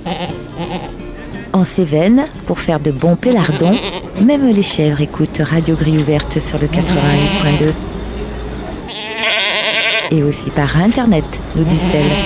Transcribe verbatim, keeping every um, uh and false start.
En Cévennes, pour faire de bons pélardons, même les chèvres écoutent Radio Grille Ouverte sur le quatre-vingt-huit point deux. Et aussi par Internet, nous disent-elles.